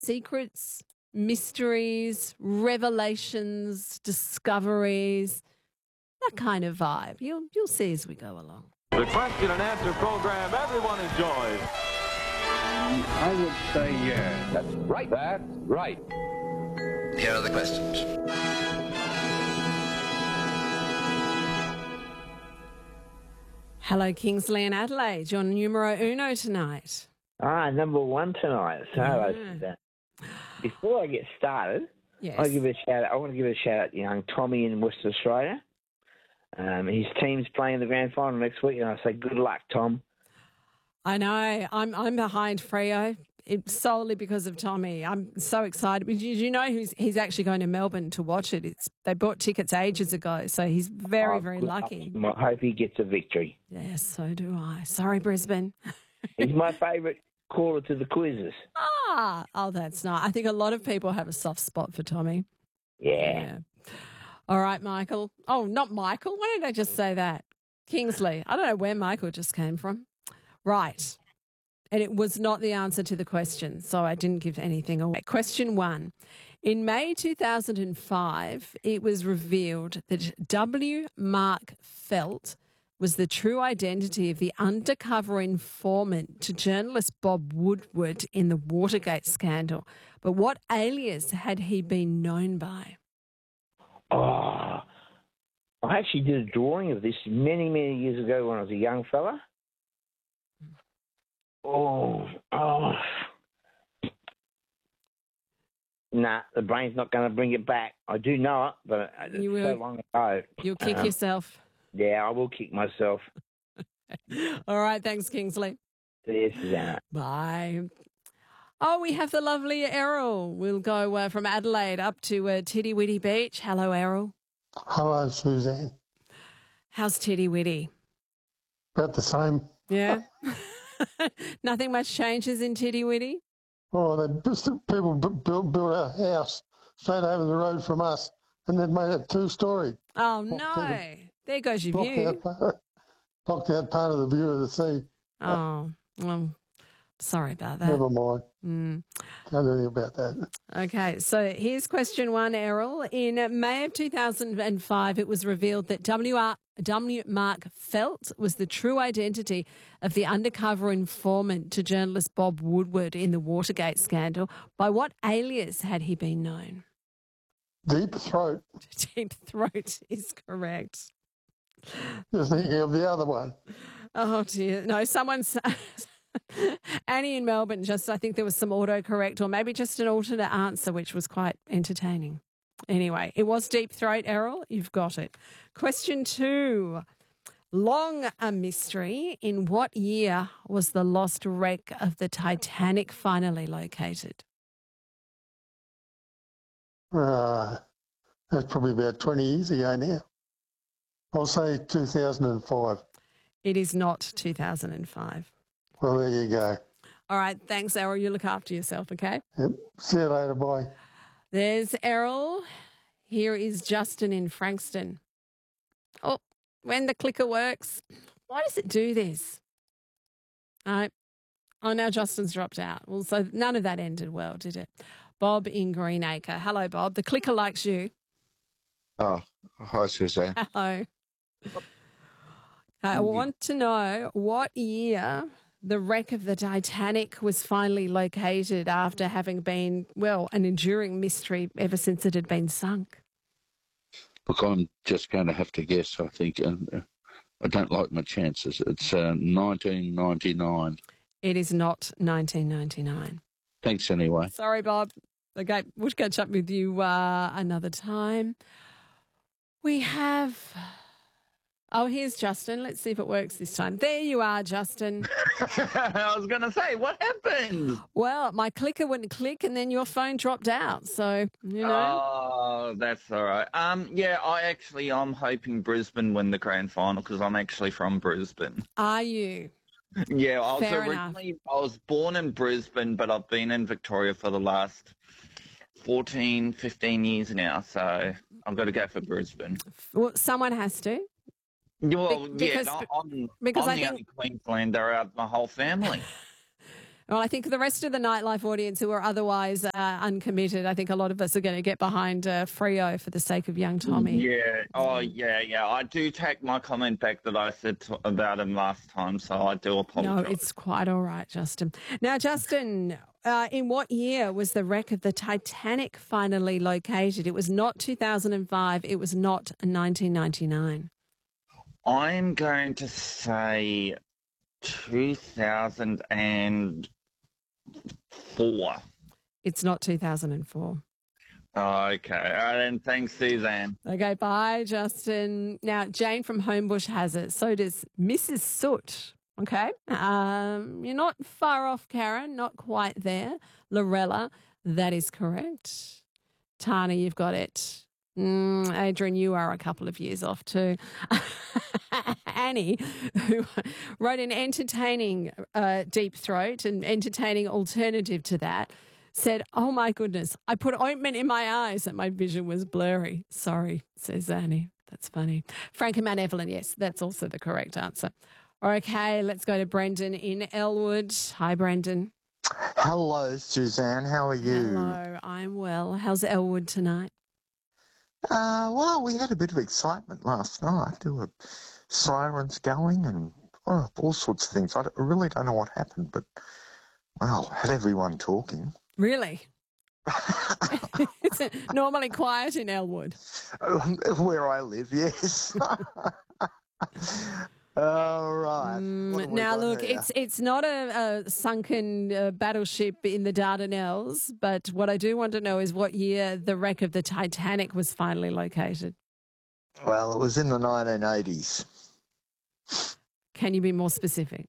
Secrets, mysteries, revelations, discoveries, that kind of vibe. You'll see as we go along. The question and answer program everyone enjoys. I would say yes. That's right. That's right. Here are the questions. Hello, Kingsley and Adelaide. You're numero uno tonight. Number one tonight. So before I get started, Yes. I want to give a shout out to young Tommy in Western Australia. His team's playing the grand final next week, and I say good luck, Tom. I know. I'm behind Freo. It's solely because of Tommy. I'm so excited. Did you know he's actually going to Melbourne to watch it? They bought tickets ages ago, so he's very, very Good lucky. luck. I hope he gets a victory. Yes, so do I. Sorry, Brisbane. He's my favourite caller to the quizzes. Oh, that's nice. I think a lot of people have a soft spot for Tommy. Yeah. All right, Michael. Oh, not Michael. Why did I just say that? Kingsley. I don't know where Michael just came from. Right. And it was not the answer to the question, so I didn't give anything away. Question 1. In May 2005, it was revealed that W. Mark Felt was the true identity of the undercover informant to journalist Bob Woodward in the Watergate scandal. But what alias had he been known by? Oh, I actually did a drawing of this many, many years ago when I was a young fella. Nah, the brain's not going to bring it back. I do know it, but it's so long ago. You'll kick yourself. Yeah, I will kick myself. All right, thanks, Kingsley. See you, Susanna. Bye. Oh, we have the lovely Errol. We'll go from Adelaide up to Tiddy Witty Beach. Hello, Errol. Hello, Suzanne. How's Tiddy Witty? About the same. Yeah? Nothing much changes in Tiddy Witty? Oh, people built a house straight over the road from us and then made it two-storey. Oh, no. There goes your view. Blocked out part of the view of the sea. Oh, well, sorry about that. Never mind. Can't do anything about that. Okay, so here's question 1, Errol. In May of 2005, it was revealed that W. Mark Felt was the true identity of the undercover informant to journalist Bob Woodward in the Watergate scandal. By what alias had he been known? Deep Throat. Deep Throat is correct. Just thinking of the other one. Oh, dear. No, someone's... Annie in Melbourne, I think there was some autocorrect or maybe just an alternate answer, which was quite entertaining. Anyway, it was Deep Throat, Errol. You've got it. Question 2. Long a mystery. In what year was the lost wreck of the Titanic finally located? That's probably about 20 years ago now. I'll say 2005. It is not 2005. Well, there you go. All right. Thanks, Errol. You look after yourself, okay? Yep. See you later. Bye. There's Errol. Here is Justin in Frankston. Oh, when the clicker works, why does it do this? All right. Oh, now Justin's dropped out. Well, so none of that ended well, did it? Bob in Greenacre. Hello, Bob. The clicker likes you. Oh, hi, Suzanne. Hello. I want to know what year the wreck of the Titanic was finally located after having been, well, an enduring mystery ever since it had been sunk. Look, I'm just going to have to guess, I think, and I don't like my chances. It's 1999. It is not 1999. Thanks anyway. Sorry, Bob. Okay, we'll catch up with you another time. We have... Oh, here's Justin. Let's see if it works this time. There you are, Justin. I was going to say, what happened? Well, my clicker wouldn't click and then your phone dropped out. So, you know. Oh, that's all right. Yeah, I'm hoping Brisbane win the grand final because I'm actually from Brisbane. Are you? Yeah, I was born in Brisbane, but I've been in Victoria for the last 14, 15 years now. So I've got to go for Brisbane. Well, someone has to. Well, because I'm I the think only Queenslander out of my whole family. Well, I think the rest of the nightlife audience who are otherwise uncommitted, I think a lot of us are going to get behind Freo for the sake of young Tommy. Yeah. Oh, yeah. I do take my comment back that I said about him last time, so I do apologise. No, it's quite all right, Justin. Now, Justin, in what year was the wreck of the Titanic finally located? It was not 2005. It was not 1999. I'm going to say 2004. It's not 2004. Okay. All right, then. Thanks, Suzanne. Okay, bye, Justin. Now, Jane from Homebush has it. So does Mrs. Soot. Okay. You're not far off, Karen. Not quite there. Lorella, that is correct. Tana, you've got it. Adrian, you are a couple of years off too. Annie, who wrote an entertaining Deep Throat, an entertaining alternative to that, said, "Oh my goodness, I put ointment in my eyes and my vision was blurry." Sorry, says Annie. That's funny. Frank and Mount Evelyn, yes, that's also the correct answer. Okay, let's go to Brendan in Elwood. Hi, Brendan. Hello, Suzanne. How are you? Hello, I'm well. How's Elwood tonight? Well, we had a bit of excitement last night. There were sirens going and all sorts of things. I really don't know what happened, but, well, had everyone talking. Really? It's normally quiet in Elwood. Where I live, yes. All right. Now, look, it's not a sunken battleship in the Dardanelles, but what I do want to know is what year the wreck of the Titanic was finally located. Well, it was in the 1980s. Can you be more specific?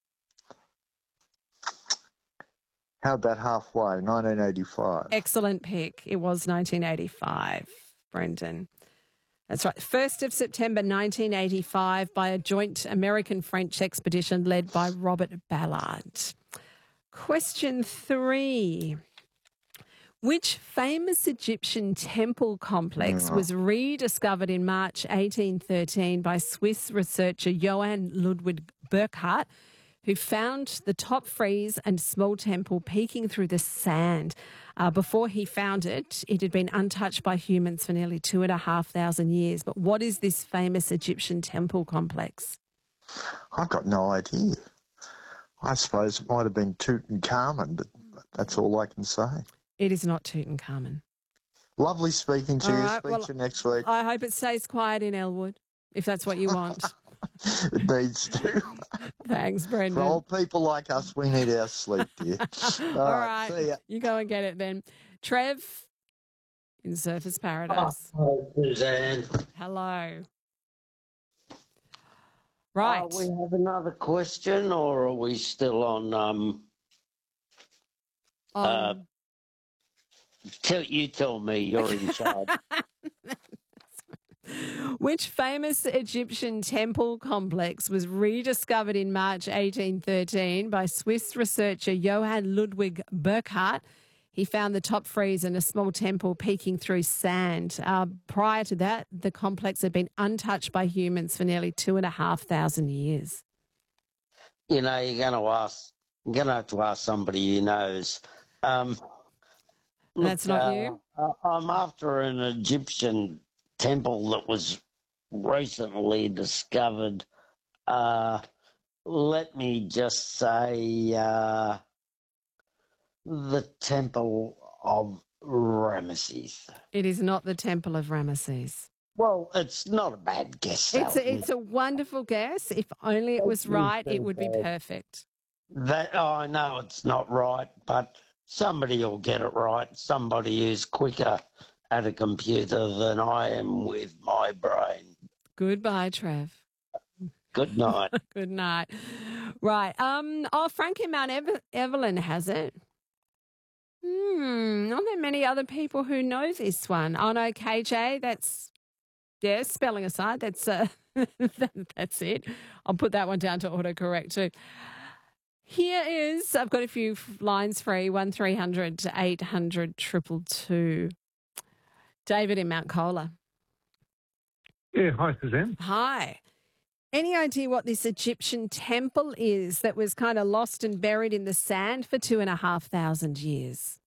How about halfway, 1985? Excellent pick. It was 1985, Brendan. That's right. 1st of September 1985 by a joint American-French expedition led by Robert Ballard. Question 3. Which famous Egyptian temple complex was rediscovered in March 1813 by Swiss researcher Johann Ludwig Burckhardt, who found the top frieze and small temple peeking through the sand? Before he found it, it had been untouched by humans for nearly 2,500 years. But what is this famous Egyptian temple complex? I've got no idea. I suppose it might have been Tutankhamun, but that's all I can say. It is not Tutankhamun. Lovely speaking to you. Right, Speak to you next week. I hope it stays quiet in Elwood, if that's what you want. It needs to. Thanks, Brendan. For old people like us, we need our sleep, dear. All right. See ya. You go and get it then. Trev in Surfers Paradise. Hello, Suzanne. Hello. Right. We have another question, or are we still on? You tell me. You're in charge. Which famous Egyptian temple complex was rediscovered in March 1813 by Swiss researcher Johann Ludwig Burckhardt? He found the top frieze and a small temple peeking through sand. Prior to that, the complex had been untouched by humans for nearly 2,500 years. You know, you're going to have to ask somebody who knows. That's not you? I'm after an Egyptian temple that was recently discovered. Let me just say the Temple of Ramesses. It is not the Temple of Ramesses. Well, it's not a bad guess. It's a wonderful guess. If only it was right, it would be perfect. I know it's not right, but somebody will get it right. Somebody who's quicker at a computer than I am with my brain. Goodbye, Trev. Good night. Good night. Right. Frank in Mount Evelyn has it. Not there many other people who know this one. Oh no, KJ, that's spelling aside, that's that's it. I'll put that one down to autocorrect too. Here is, I've got a few lines free, 1300 800 222. David in Mount Colah. Yeah, hi, Suzanne. Hi. Any idea what this Egyptian temple is that was kind of lost and buried in the sand for 2,500 years?